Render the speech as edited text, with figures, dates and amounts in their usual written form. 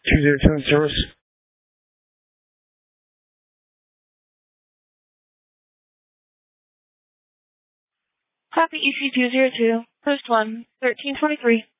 202 in service. Copy EC202, post 1, 1323.